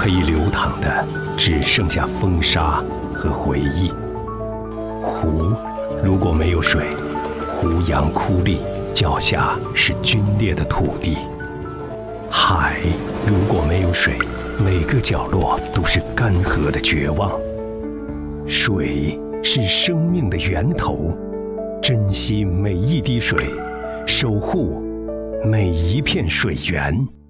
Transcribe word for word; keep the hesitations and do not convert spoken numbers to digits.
可以流淌的只剩下风沙和回忆。湖如果没有水，湖洋枯立，脚下是皲裂的土地。海如果没有水，每个角落都是干涸的绝望。水是生命的源头，珍惜每一滴水，守护每一片水源。